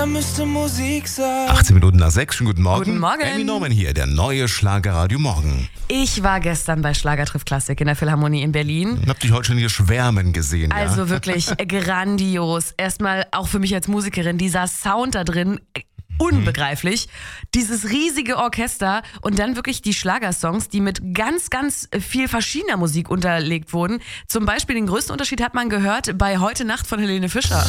müsste Musik sein. 18 Minuten nach 6, schönen guten Morgen. Guten Morgen. Amy Norman hier, der neue Schlagerradio Morgen. Ich war gestern bei Schlager trifft Klassik in der Philharmonie in Berlin. Hab dich heute schon hier schwärmen gesehen. Also wirklich grandios. Erstmal auch für mich als Musikerin, dieser Sound da drin, unbegreiflich. Dieses riesige Orchester und dann wirklich die Schlagersongs, die mit ganz, ganz viel verschiedener Musik unterlegt wurden. Zum Beispiel den größten Unterschied hat man gehört bei Heute Nacht von Helene Fischer.